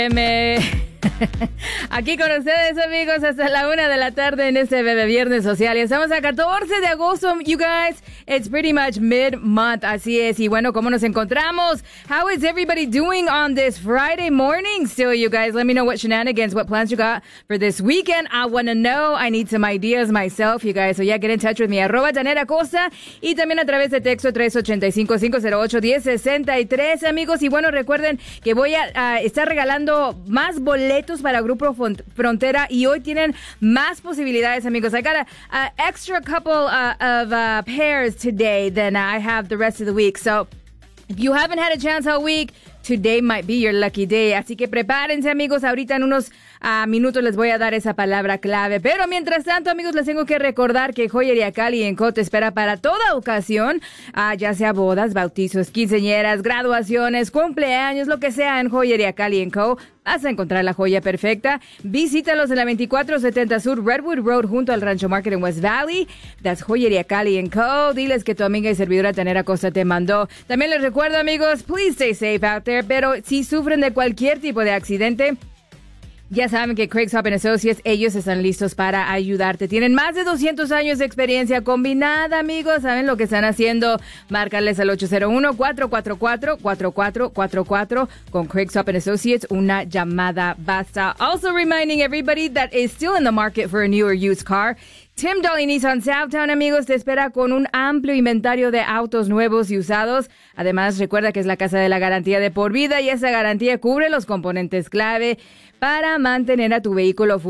Aquí con ustedes, amigos, hasta la 1 de la tarde en este Bebé Viernes Social. Y estamos a 14 de agosto, you guys. It's pretty much mid-month, así es. Y bueno, ¿cómo nos encontramos? How is everybody doing on this Friday morning still, you guys? Let me know what shenanigans, what plans you got for this weekend. I want to know. I need some ideas myself, you guys. So yeah, get in touch with me, @JanetAcosta. Y también a través de texto 385-508-1063, amigos. Y bueno, recuerden que voy a estar regalando más boletos para Grupo Frontera y hoy tienen más posibilidades, amigos. I got a extra couple of pairs today than I have the rest of the week. So if you haven't had a chance all week, today might be your lucky day. Así que prepárense, amigos. Ahorita en unos minutos les voy a dar esa palabra clave. Pero mientras tanto, amigos, les tengo que recordar que Joyería Cali & Co. te espera para toda ocasión, ya sea bodas, bautizos, quinceañeras, graduaciones, cumpleaños, lo que sea en Joyería Cali & Co. Vas a encontrar la joya perfecta. Visítalos en la 2470 Sur Redwood Road junto al Rancho Market en West Valley. Das Joyería Cali & Co. Diles que tu amiga y servidora Tanera Costa te mandó. También les recuerdo, amigos, please stay safe out there. Pero si sufren de cualquier tipo de accidente, ya saben que Craig's Hop Associates, ellos están listos para ayudarte. Tienen más de 200 años de experiencia combinada, amigos. Saben lo que están haciendo. Márcales al 801-444-4444. Con Craig's Hop Associates, una llamada basta. Also reminding everybody that is still in the market for a new or used car. Tim Dolly Nissan Southtown, amigos, te espera con un amplio inventario de autos nuevos y usados. Además, recuerda que es la casa de la garantía de por vida y esa garantía cubre los componentes clave para mantener a tu vehículo